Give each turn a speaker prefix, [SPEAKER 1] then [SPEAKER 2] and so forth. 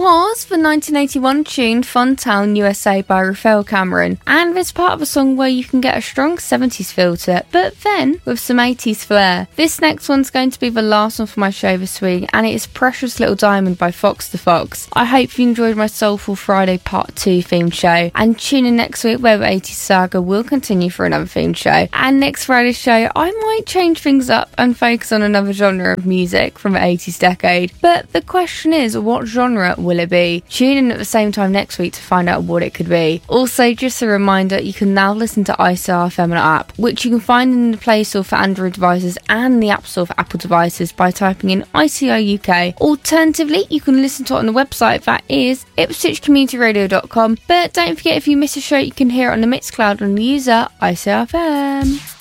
[SPEAKER 1] was the 1981 tune Funtown USA by Raphael Cameron, and it's part of a song where you can get a strong 70s feel to it, but then with some 80s flair. This next one's going to be the last one for my show this week, and it is Precious Little Diamond by Fox the Fox. I hope you enjoyed my Soulful Friday Part 2 themed show, and tune in next week where the 80s saga will continue for another themed show. And next Friday's show, I might change things up and focus on another genre of music from the 80s decade. But the question is, what genre will it be? Tune in at the same time next week to find out what it could be. Also, just a reminder, you can now listen to ICRFM on our app, which you can find in the Play Store for Android devices and the App Store for Apple devices by typing in ICR UK. Alternatively, you can listen to it on the website, that is ipswichcommunityradio.com. But don't forget, if you miss a show, you can hear it on the Mixcloud on the user ICRFM.